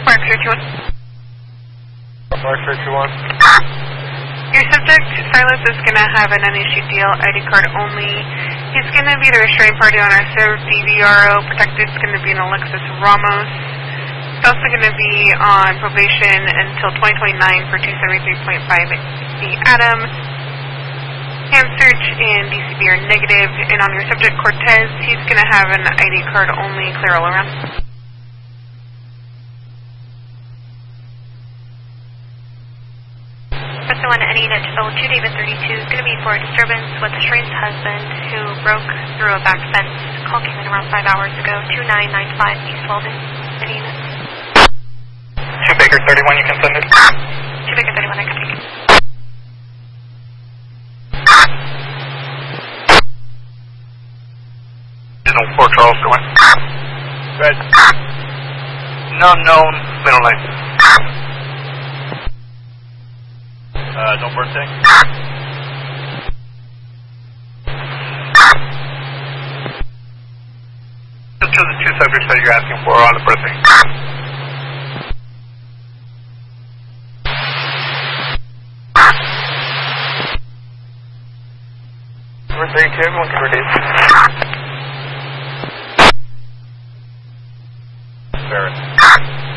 Mark 31. Mark 31. Your subject, Silas, is going to have an unissued deal, ID card only. He's going to be the restraining party on our served DVRO. Protected is going to be an Alexis Ramos. He's also going to be on probation until 2029 for 273.5 Adam. Hand search and DCB are negative. And on your subject, Cortez, he's going to have an ID card only. Clear all around. Any Nitchville, 2 David 32 is going to be for a disturbance with a strange husband who broke through a back fence. Call came in around 5 hours ago, 2995 East Walden. Any units? 2 Baker 31, you can send it. 2 Baker 31, I can take it. Digital 4 Charles, go in. Red. No known middle name. No birthday? Just to the 2 subjects that you're asking for on the birthday. Number 32, everyone can reduce. Barrett.